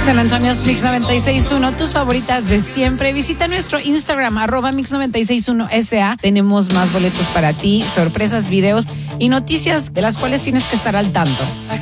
San Antonio's Mix 96.1, tus favoritas de siempre. Visita nuestro Instagram, @Mix961SA. Tenemos más boletos para ti, sorpresas, videos y noticias de las cuales tienes que estar al tanto.